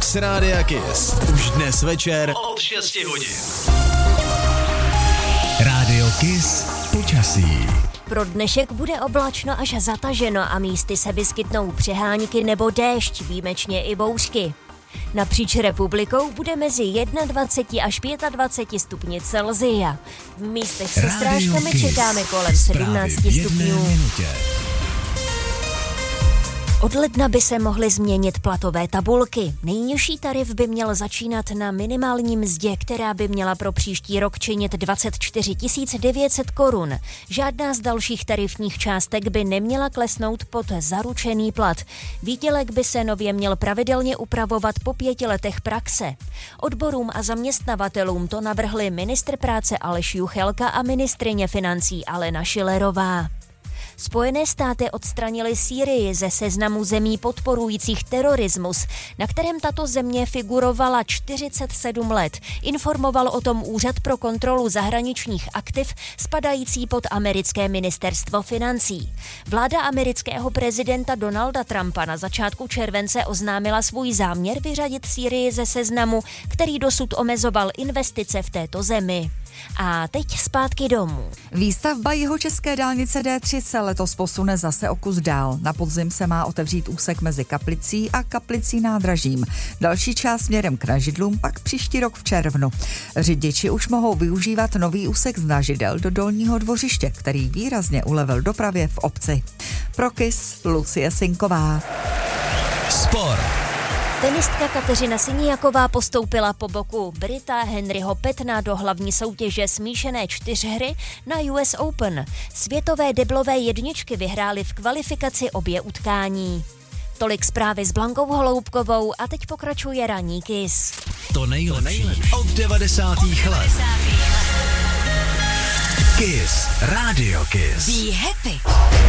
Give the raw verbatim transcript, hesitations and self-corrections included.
Kiss Rádia Kiss. Už dnes večer od šesti hodin. Rádio Kiss počasí. Pro dnešek bude oblačno až zataženo a místy se vyskytnou přehánky nebo déšť, výjimečně i bouřky. Napříč republikou bude mezi dvacet jedna až dvacet pět stupni Celsia. V místech se srážkami čekáme kolem sedmnáct stupňů. Od ledna by se mohly změnit platové tabulky. Nejnižší tarif by měl začínat na minimální mzdě, která by měla pro příští rok činit dvacet čtyři tisíc devět set korun. Žádná z dalších tarifních částek by neměla klesnout pod zaručený plat. Výdělek by se nově měl pravidelně upravovat po pěti letech praxe. Odborům a zaměstnavatelům to navrhli ministr práce Aleš Juchelka a ministryně financí Alena Schillerová. Spojené státy odstranily Sýrii ze seznamu zemí podporujících terorismus, na kterém tato země figurovala čtyřicet sedm let. Informoval o tom Úřad pro kontrolu zahraničních aktiv spadající pod americké ministerstvo financí. Vláda amerického prezidenta Donalda Trumpa na začátku července oznámila svůj záměr vyřadit Sýrii ze seznamu, který dosud omezoval investice v této zemi. A teď zpátky domů. Výstavba jihočeské dálnice D tři se letos posune zase o kus dál. Na podzim se má otevřít úsek mezi Kaplicí a Kaplicí nádražím. Další část směrem k Nažidlům pak příští rok v červnu. Řidiči už mohou využívat nový úsek z Nažidel do Dolního Dvořiště, který výrazně ulevil dopravě v obci. Pro Kiss Lucie Sinková. Sport. Tenistka Kateřina Siniaková postoupila po boku Brita Henryho Petna do hlavní soutěže smíšené čtyřhry na U S Open. Světové deblové jedničky vyhrály v kvalifikaci obě utkání. Tolik zprávy s Blankou Holoubkovou a teď pokračuje ranní Kiss. To nejlepší od devadesátých let. Kiss, Rádio Kiss. Be happy.